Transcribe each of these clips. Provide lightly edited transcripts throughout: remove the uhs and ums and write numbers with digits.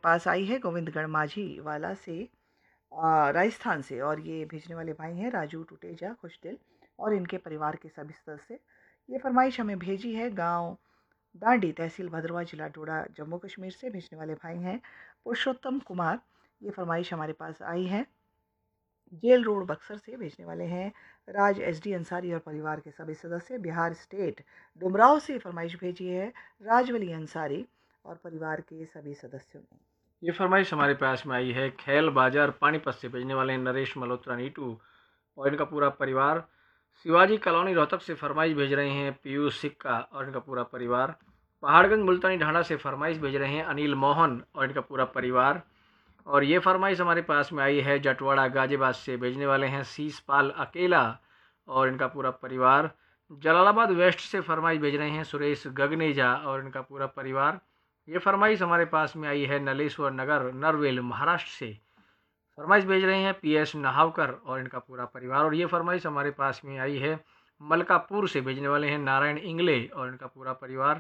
पास आई है गोविंदगढ़ माझी वाला से, राजस्थान से, और ये भेजने वाले भाई हैं राजू टुटेजा खुशदिल और इनके परिवार के सभी सदस्य। ये फरमाइश हमें भेजी है गांव डांडी, तहसील भद्रवाह, जिला डोडा, जम्मू कश्मीर से। भेजने वाले भाई हैं पुरुषोत्तम कुमार। ये फरमाइश हमारे पास आई है जेल रोड बक्सर से। भेजने वाले हैं राज SD अंसारी और परिवार के सभी सदस्य। बिहार स्टेट डुमराव से फरमाइश भेजी है राजवली अंसारी और परिवार के सभी सदस्यों ने। ये फरमाइश हमारे पास में आई है खेल बाजार पानीपत से। भेजने वाले हैं नरेश मल्होत्रा नीटू और इनका पूरा परिवार। शिवाजी कॉलोनी रोहतक से फरमाइश भेज रहे हैं पीयूष सिक्का और इनका पूरा परिवार। पहाड़गंज मुल्तानी ढांढा से फरमाइश भेज रहे हैं अनिल मोहन और इनका पूरा परिवार। और ये फरमाइश हमारे पास में आई है जटवाड़ा गाजियाबाद से। भेजने वाले हैं शीशपाल अकेला और इनका पूरा परिवार। जलालाबाद वेस्ट से फरमाइश भेज रहे हैं सुरेश गगनेजा और इनका पूरा परिवार। ये फरमाइश हमारे पास में आई है नलेश्वर नगर नरवेल महाराष्ट्र से। फरमाइश भेज रहे हैं PS नहावकर और इनका पूरा परिवार। और ये फरमाइश हमारे पास में आई है मलकापुर से। भेजने वाले हैं नारायण इंगले और इनका पूरा परिवार।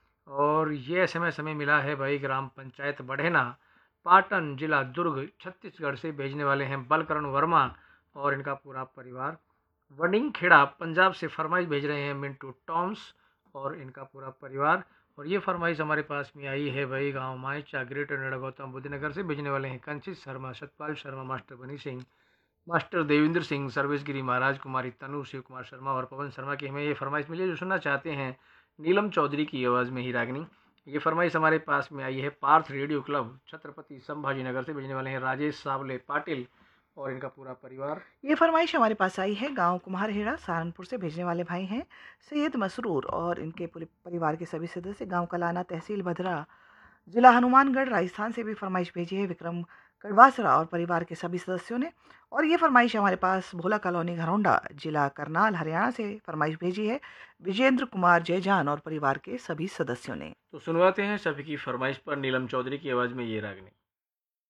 और ये SMS हमें मिला है भाई ग्राम पंचायत बढ़ेना, पाटन, जिला दुर्ग, छत्तीसगढ़ से। भेजने वाले हैं बलकरण वर्मा और इनका पूरा परिवार। वडिंग खेड़ा पंजाब से फरमाइश भेज रहे हैं मिंटू टॉम्स और इनका पूरा परिवार। और ये फरमाइश हमारे पास में आई है भाई गांव मायचा, ग्रेटर नोएडा, गौतम बुद्ध नगर से। भेजने वाले हैं कंचित शर्मा, सतपाल शर्मा, मास्टर बनी सिंह, मास्टर देवेंद्र सिंह, सर्वेशगिरी, महाराज कुमारी, तनु, शिव कुमार शर्मा और पवन शर्मा की हमें ये फरमाइश मिली है जो सुनना चाहते हैं नीलम चौधरी की आवाज़ में ही रागनी। ये फरमाइश हमारे पास में आई है पार्थ रेडियो क्लब छत्रपति संभाजी नगर से। भेजने वाले हैं राजेश सावले पाटिल और इनका पूरा परिवार। ये फरमाइश हमारे पास आई है गांव कुम्हारहेड़ा सहारनपुर से। भेजने वाले भाई हैं सैयद मसरूर और इनके पूरे परिवार के सभी सदस्य। गांव कलाना, तहसील भद्रा, जिला हनुमानगढ़, राजस्थान से भी फरमाइश भेजी है विक्रम कड़वासरा और परिवार के सभी सदस्यों ने। और ये फरमाइश हमारे पास भोला कॉलोनी घरौंडा, जिला करनाल, हरियाणा से फरमाइश भेजी है विजेंद्र कुमार जयजान और परिवार के सभी सदस्यों ने। तो सुनवाते हैं सभी की फरमाइश पर नीलम चौधरी की आवाज़ में ये रागनी।